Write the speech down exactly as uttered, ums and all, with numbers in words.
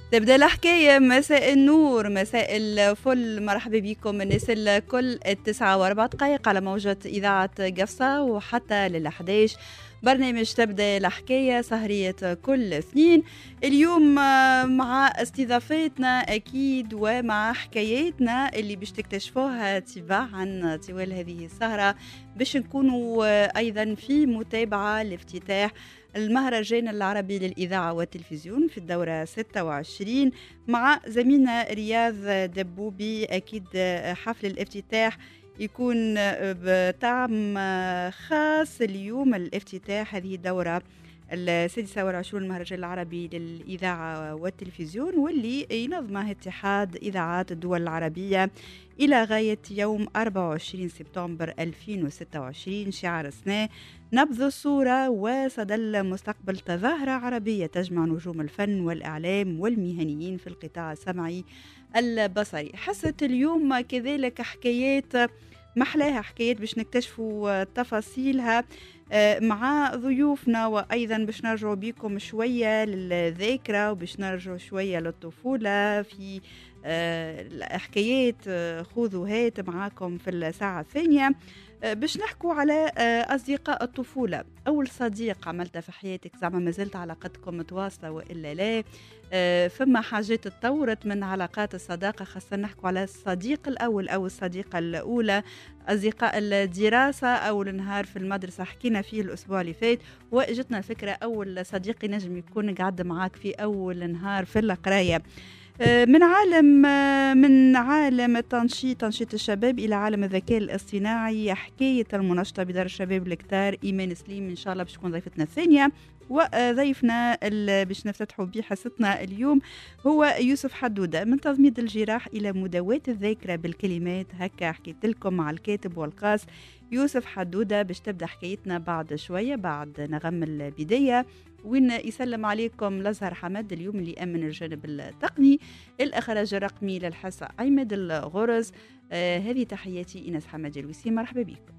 تبدأ الحكاية. مساء النور، مساء الفل، مرحبا بكم الناس الكل. التسعة واربع دقائق على موجة إذاعة قفصة وحتى للأحداش برنامج تبدأ الحكاية سهرية كل اثنين. اليوم مع استضافتنا أكيد ومع حكاياتنا اللي باش تكتشفوها تباعا طوال هذه السهرة، باش نكونوا أيضا في متابعة لافتتاح المهرجان العربي للإذاعة والتلفزيون في الدورة ستة وعشرين مع زميلنا رياض دبوبي. أكيد حفل الافتتاح يكون بطعم خاص اليوم، الافتتاح هذه الدورة السادسة والعشرون المهرجان العربي للإذاعة والتلفزيون، واللي ينظمه اتحاد إذاعات الدول العربية إلى غاية يوم أربعة وعشرين سبتمبر ألفين وستة وعشرين. شعار سنة نبذ الصورة وصدى المستقبل، تظاهرة عربية تجمع نجوم الفن والإعلام والمهنيين في القطاع السمعي البصري. حست اليوم كذلك حكايات محلاها، حكايات باش نكتشفوا تفاصيلها مع ضيوفنا، وأيضا باش نرجعوا بكم شوية للذاكرة وباش نرجعوا شوية للطفولة في حكايات خذوا هات معاكم في الساعة الثانية. باش نحكوا على أصدقاء الطفولة. أول صديق عملته في حياتك، زعما ما زلت علاقتكم متواصلة وإلا لا؟ فما حاجات تطورت من علاقات الصداقة، خاصة نحكوا على الصديق الأول أو الصديقة الأولى، أصدقاء الدراسة أو النهار في المدرسة حكينا فيه الأسبوع اللي فات، وإجتنا الفكرة أول صديق نجم يكون قاعد معاك في أول نهار في القراية. من عالم من عالم التنشيط تنشيط الشباب إلى عالم الذكاء الاصطناعي، حكاية المنشطة بدار الشباب الكتار إيمان سليم إن شاء الله باش تكون ضيفتنا الثانية. وضيفنا اللي باش نفتتحوا به حصتنا اليوم هو يوسف حدودة، من تضميد الجراح إلى مداواة الذاكرة بالكلمات. هكا حكيت لكم مع الكاتب والقاص يوسف حدودة. باش تبدأ حكايتنا بعد شوية بعد نغم البداية، وين يسلم عليكم لزهر حمد اليوم اللي أمن الجانب التقني، الإخراج الرقمي للحصة عماد الغرز. آه هذه تحياتي إنس حمد الوسيم، مرحبا بكم.